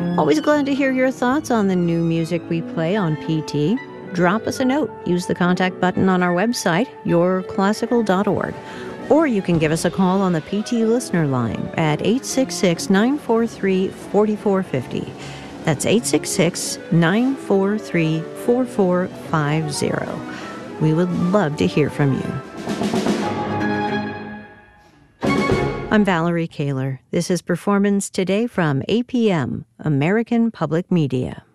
Always glad to hear your thoughts on the new music we play on PT. Drop us a note. Use the contact button on our website, yourclassical.org. Or you can give us a call on the PT listener line at 866-943-4450. That's 866-943-4450. We would love to hear from you. I'm Valerie Kaler. This is Performance Today from APM, American Public Media.